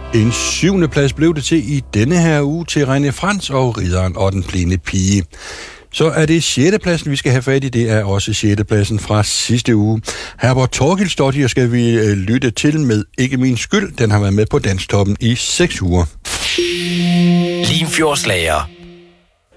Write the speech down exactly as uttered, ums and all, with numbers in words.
En syvende plads blev det til i denne her uge til René Frans og Ridderen og den blinde pige. Så er det sjette pladsen, vi skal have fat i. Det er også sjette pladsen fra sidste uge. Herbert Thorkildsdottir skal vi øh, lytte til med Ikke min skyld. Den har været med på Danstoppen i seks uger. Limfjordslager.